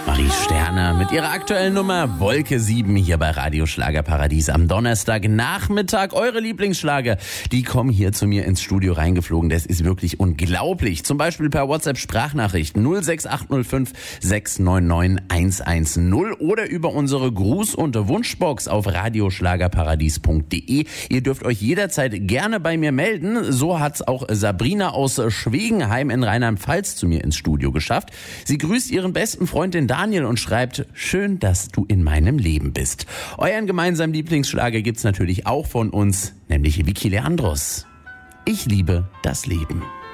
Marie Sterner mit ihrer aktuellen Nummer Wolke 7 hier bei Radio Schlagerparadies am Donnerstagnachmittag. Eure Lieblingsschlager, die kommen hier zu mir ins Studio reingeflogen. Das ist wirklich unglaublich. Zum Beispiel per WhatsApp-Sprachnachricht 06805 699 110 oder über unsere Gruß- und Wunschbox auf radioschlagerparadies.de. Ihr dürft euch jederzeit gerne bei mir melden. So hat's auch Sabrina aus Schwegenheim in Rheinland-Pfalz zu mir ins Studio geschafft. Sie grüßt ihren besten Freund, den Daniel, und schreibt: Schön, dass du in meinem Leben bist. Euren gemeinsamen Lieblingsschlager gibt's natürlich auch von uns, nämlich Vicky Leandros. Ich liebe das Leben.